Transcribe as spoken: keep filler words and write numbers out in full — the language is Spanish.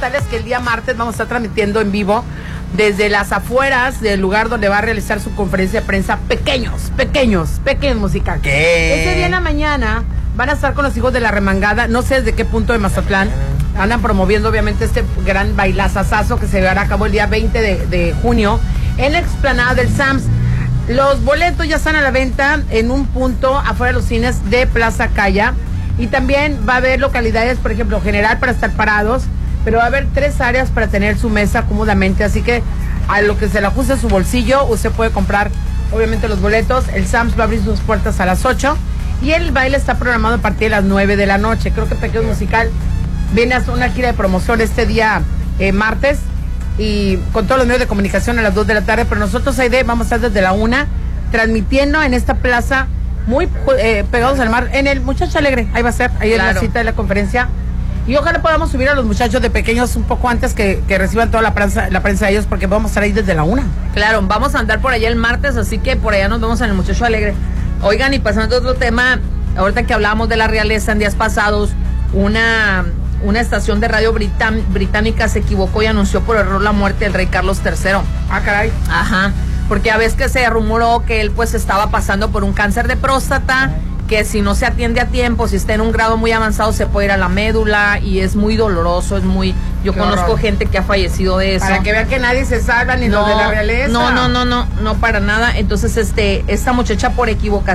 Tales que el día martes vamos a estar transmitiendo en vivo desde las afueras del lugar donde va a realizar su conferencia de prensa. Pequeños, pequeños, pequeños musical. ¿Qué? Ese día en la mañana van a estar con los hijos de la remangada, no sé desde qué punto de Mazatlán. Andan promoviendo obviamente este gran bailazazazo que se llevará a cabo el día veinte de junio en la explanada del Sams. Los boletos ya están a la venta en un punto afuera de los cines de Plaza Calla. Y también va a haber localidades, por ejemplo, general para estar parados, pero va a haber tres áreas para tener su mesa cómodamente, así que a lo que se le ajuste su bolsillo, usted puede comprar obviamente los boletos. El Sams va a abrir sus puertas a las ocho y el baile está programado a partir de las nueve de la noche. Creo que Pequeño Musical viene a hacer una gira de promoción este día eh, martes y con todos los medios de comunicación a las dos de la tarde, pero nosotros, Aide, vamos a estar desde la una transmitiendo en esta plaza muy eh, pegados al mar, en el Muchacho Alegre. Ahí va a ser, ahí claro. Es la cita de la conferencia. Y ojalá podamos subir a los muchachos de Pequeños un poco antes que, que reciban toda la prensa, la prensa de ellos, porque vamos a estar ahí desde la una. Claro, vamos a andar por allá el martes, así que por allá nos vemos en el Muchacho Alegre. Oigan, y pasando a otro tema, ahorita que hablábamos de la realeza en días pasados, una, una estación de radio britán, británica se equivocó y anunció por error la muerte del rey Carlos tercero. Ah, caray. Ajá, porque a veces que se rumoró que él pues estaba pasando por un cáncer de próstata, que si no se atiende a tiempo, si está en un grado muy avanzado, se puede ir a la médula y es muy doloroso, es muy... Yo Qué conozco horror. gente que ha fallecido de eso. Para que vean que nadie se salva, ni no, los de la realeza. No, no, no, no, no para nada. Entonces, este, esta muchacha por equivocación